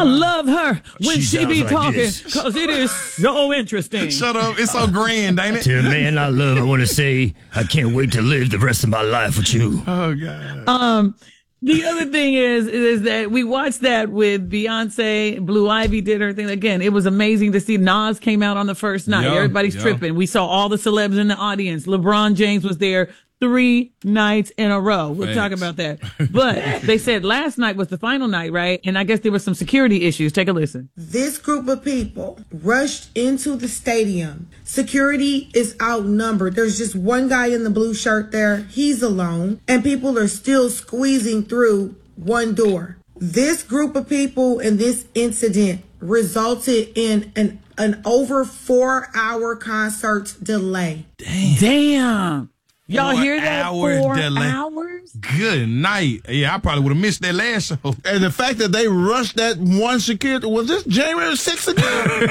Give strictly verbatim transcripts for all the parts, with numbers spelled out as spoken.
love her when She she, sounds be like talking this. because it is so interesting. Shut up. It's so grand, ain't it? To a man I love, I want to say, I can't wait to live the rest of my life with you. Oh, God. Um, the other thing is, is that we watched that with Beyonce. Blue Ivy did her thing. Again, it was amazing to see. Nas came out on the first night. Yeah, Everybody's yeah. tripping. We saw all the celebs in the audience. LeBron James was there three nights in a row. We'll Thanks. talk about that. But they said last night was the final night, right? And I guess there were some security issues. Take a listen. This group of people rushed into the stadium. Security is outnumbered. There's just one guy in the blue shirt there. He's alone. And people are still squeezing through one door. This group of people and this incident resulted in an, an over four hour concert delay. Damn. Y'all Four hear that? hour Four delay. hours? Good night. Yeah, I probably would have missed that last show. And the fact that they rushed that one security, was this January sixth again?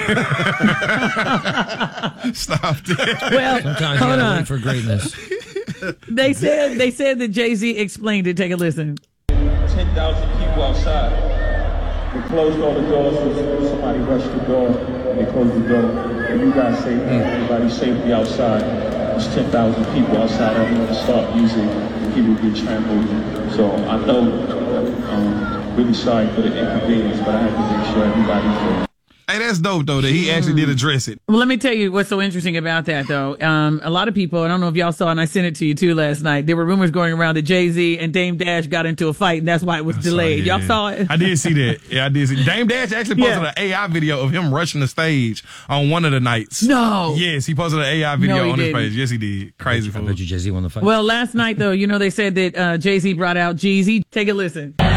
Stop that. Well, Sometimes you hold gotta on. wait for greatness. They said they said that Jay-Z explained it. Take a listen. ten thousand people outside. They closed all the doors. Somebody rushed the door and they closed the door. And you guys say, everybody's safety outside. There's ten thousand people outside. I don't want to start music. People get trampled. So I know I'm really sorry for the inconvenience, but I have to make sure everybody's safe. Hey, that's dope, though, that he actually did address it. Well, let me tell you what's so interesting about that, though. Um, a lot of people, I don't know if y'all saw, and I sent it to you too last night. There were rumors going around that Jay-Z and Dame Dash got into a fight, and that's why it was delayed. yeah. Y'all saw it? I did see that. Yeah, I did see. Dame Dash actually posted Yeah. an A I video of him rushing the stage on one of the nights. No. Yes, he posted an A I video No, he on his didn't. page. Yes, he did. Crazy I fool. bet you Jay-Z won the fight. Well, last night, though, you know, they said that uh, Jay-Z brought out Jeezy. Take a listen.